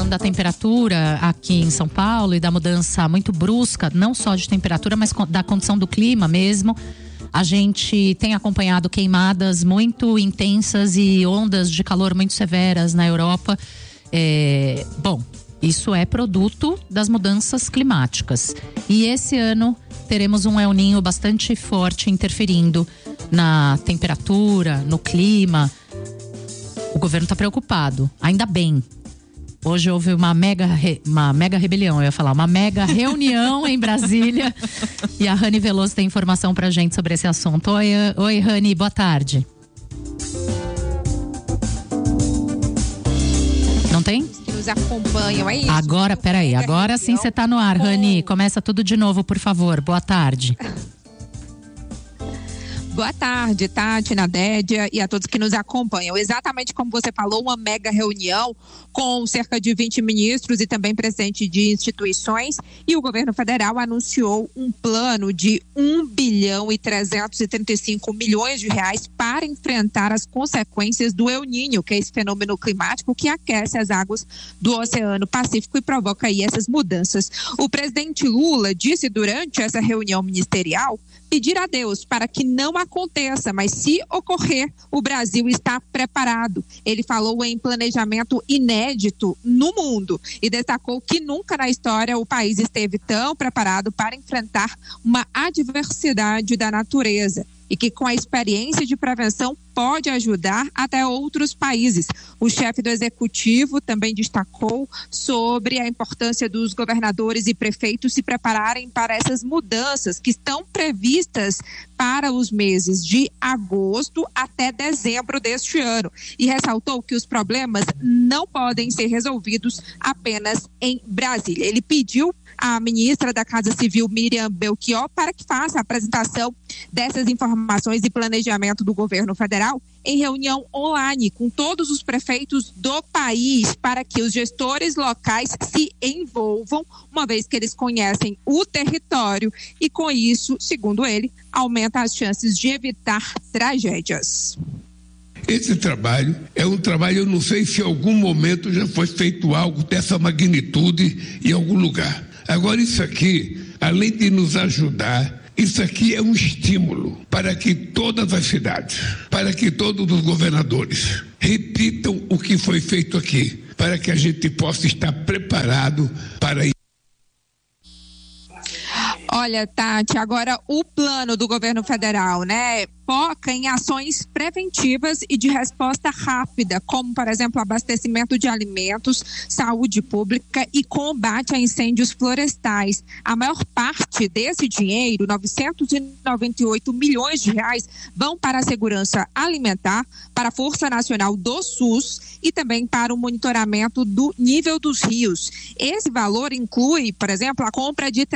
falando da temperatura aqui em São Paulo e da mudança muito brusca, não só de temperatura, mas da condição do clima mesmo. A gente tem acompanhado queimadas muito intensas e ondas de calor muito severas na Europa. Bom, isso é produto das mudanças climáticas. E esse ano teremos um El Niño bastante forte interferindo na temperatura, no clima. O governo está preocupado, ainda bem. Hoje houve uma mega rebelião, eu ia falar, uma mega reunião em Brasília. E a Rani Veloso tem informação pra gente sobre esse assunto. Oi, Rani, boa tarde. Não tem? Que nos acompanham, é isso? Agora sim você tá no ar, Rani. Começa tudo de novo, por favor. Boa tarde. Boa tarde, Tati, Nadédia e a todos que nos acompanham. Exatamente como você falou, uma mega reunião com cerca de 20 ministros e também presidente de instituições, e o governo federal anunciou um plano de 1.335 bilhões para enfrentar as consequências do El Niño, que é esse fenômeno climático que aquece as águas do Oceano Pacífico e provoca aí essas mudanças. O presidente Lula disse durante essa reunião ministerial pedir a Deus para que não aconteça, mas se ocorrer, o Brasil está preparado. Ele falou em planejamento inédito no mundo e destacou que nunca na história o país esteve tão preparado para enfrentar uma adversidade da natureza, e que com a experiência de prevenção pode ajudar até outros países. O chefe do executivo também destacou sobre a importância dos governadores e prefeitos se prepararem para essas mudanças que estão previstas para os meses de agosto até dezembro deste ano. E ressaltou que os problemas não podem ser resolvidos apenas em Brasília. Ele pediu à ministra da Casa Civil, Miriam Belchior, para que faça a apresentação dessas informações e planejamento do governo federal em reunião online com todos os prefeitos do país, para que os gestores locais se envolvam, uma vez que eles conhecem o território e, com isso, segundo ele, aumenta as chances de evitar tragédias. Esse trabalho é um trabalho, eu não sei se em algum momento já foi feito algo dessa magnitude em algum lugar. Agora, isso aqui, além de nos ajudar, isso aqui é um estímulo para que todas as cidades, para que todos os governadores repitam o que foi feito aqui, para que a gente possa estar preparado para isso. Olha, Tati, agora o plano do governo federal, foca em ações preventivas e de resposta rápida, como, por exemplo, abastecimento de alimentos, saúde pública e combate a incêndios florestais. A maior parte desse dinheiro, 998 milhões de reais, vão para a segurança alimentar, para a Força Nacional do SUS e também para o monitoramento do nível dos rios. Esse valor inclui, por exemplo, a compra de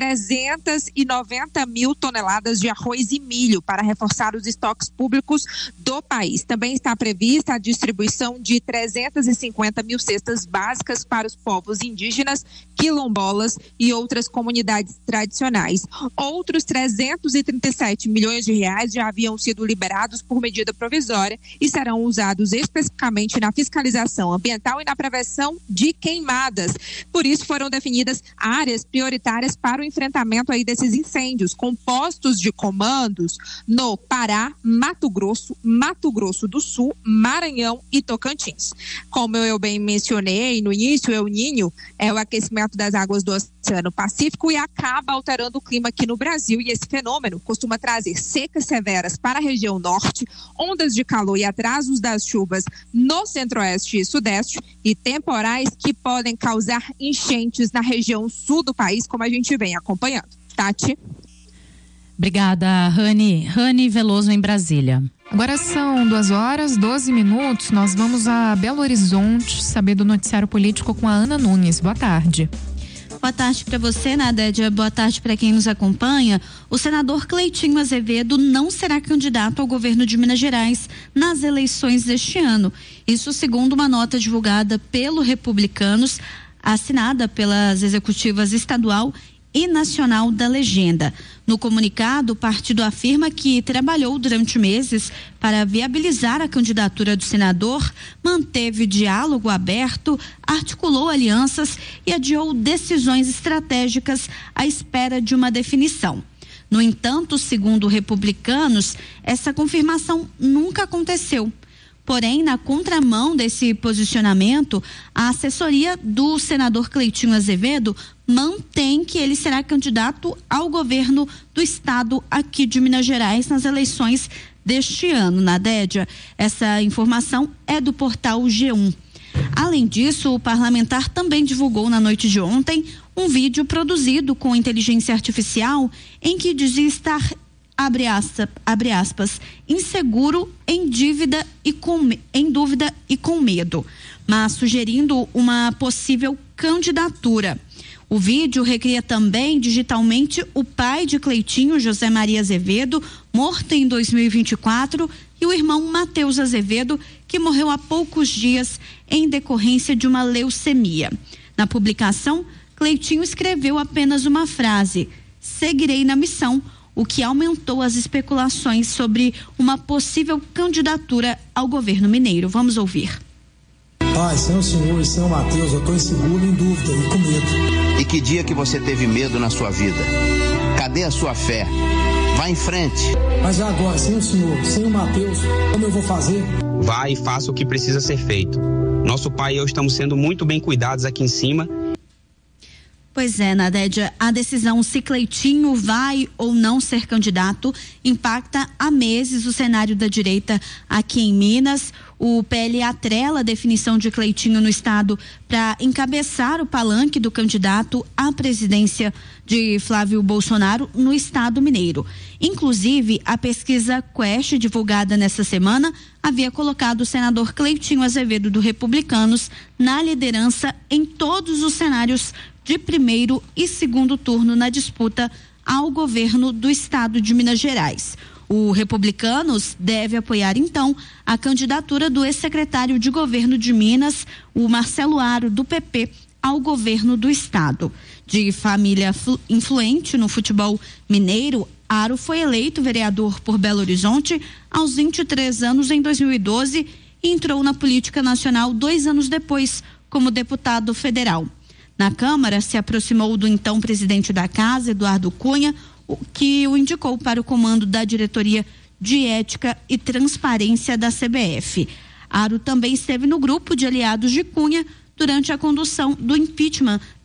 390 mil toneladas de arroz e milho para reforçar os estoques públicos do país. Também está prevista a distribuição de 350 mil cestas básicas para os povos indígenas, quilombolas e outras comunidades tradicionais. Outros 337 milhões de reais já haviam sido liberados por medida provisória e serão usados especificamente na fiscalização ambiental e na prevenção de queimadas. Por isso foram definidas áreas prioritárias para o enfrentamento aí desses incêndios, com postos de comandos no Pará, Mato Grosso do Sul, Maranhão e Tocantins. Como eu bem mencionei no início, o El Niño é o aquecimento das águas do Oceano Pacífico e acaba alterando o clima aqui no Brasil, e esse fenômeno costuma trazer secas severas para a região norte, ondas de calor e atrasos das chuvas no centro-oeste e sudeste e temporais que podem causar enchentes na região sul do país, como a gente vem acompanhando. Tati? Obrigada, Rani. Rani Veloso, em Brasília. Agora são 2h12. Nós vamos a Belo Horizonte saber do noticiário político com a Ana Nunes. Boa tarde. Boa tarde para você, Nadédia. Boa tarde para quem nos acompanha. O senador Cleitinho Azevedo não será candidato ao governo de Minas Gerais nas eleições deste ano. Isso segundo uma nota divulgada pelo Republicanos, assinada pelas executivas estadual e nacional da legenda. No comunicado, o partido afirma que trabalhou durante meses para viabilizar a candidatura do senador, manteve diálogo aberto, articulou alianças e adiou decisões estratégicas à espera de uma definição. No entanto, segundo republicanos, essa confirmação nunca aconteceu. Porém, na contramão desse posicionamento, a assessoria do senador Cleitinho Azevedo mantém que ele será candidato ao governo do estado aqui de Minas Gerais nas eleições deste ano, Nadédia. Essa informação é do portal G1. Além disso, o parlamentar também divulgou na noite de ontem um vídeo produzido com inteligência artificial em que dizia estar, abre aspas, inseguro, em dúvida e com medo, mas sugerindo uma possível candidatura. O vídeo recria também digitalmente o pai de Cleitinho, José Maria Azevedo, morto em 2024, e o irmão Matheus Azevedo, que morreu há poucos dias em decorrência de uma leucemia. Na publicação, Cleitinho escreveu apenas uma frase: "Seguirei na missão", o que aumentou as especulações sobre uma possível candidatura ao governo mineiro. Vamos ouvir. Pai, sem o Senhor e sem o Matheus, eu estou inseguro, em dúvida e com medo. E que dia que você teve medo na sua vida? Cadê a sua fé? Vá em frente. Mas agora, sem o Senhor, sem o Matheus, como eu vou fazer? Vá e faça o que precisa ser feito. Nosso pai e eu estamos sendo muito bem cuidados aqui em cima. Pois é, Nadédia, a decisão se Cleitinho vai ou não ser candidato impacta há meses o cenário da direita aqui em Minas. O PL atrela a definição de Cleitinho no estado para encabeçar o palanque do candidato à presidência de Flávio Bolsonaro no estado mineiro. Inclusive, a pesquisa Quest, divulgada nessa semana, havia colocado o senador Cleitinho Azevedo do Republicanos na liderança em todos os cenários de primeiro e segundo turno na disputa ao governo do estado de Minas Gerais. O Republicanos deve apoiar, então, a candidatura do ex-secretário de governo de Minas, o Marcelo Aro, do PP, ao governo do estado. De família influente no futebol mineiro, Aro foi eleito vereador por Belo Horizonte aos 23 anos em 2012 e entrou na política nacional 2 anos depois, como deputado federal. Na Câmara, se aproximou do então presidente da Casa, Eduardo Cunha, que o indicou para o comando da Diretoria de Ética e Transparência da CBF. Aro também esteve no grupo de aliados de Cunha durante a condução do impeachment